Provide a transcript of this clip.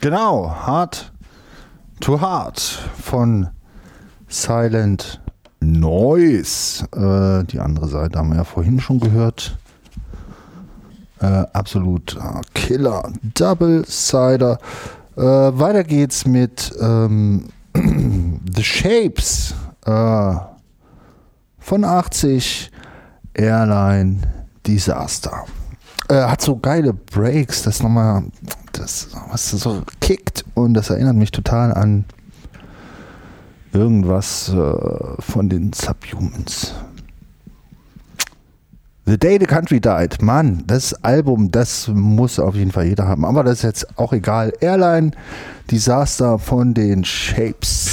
Genau, Heart to Heart von Silent Noise. Die andere Seite haben wir ja vorhin schon gehört. Absolut Killer Double-Sider. Weiter geht's mit The Shapes von 80 Airline Disaster. Hat so geile Breaks, das nochmal, das was so kickt, und das erinnert mich total an irgendwas von den Subhumans. The Day the Country Died. Mann, das Album, das muss auf jeden Fall jeder haben. Aber das ist jetzt auch egal. Airline Disaster von den Shapes.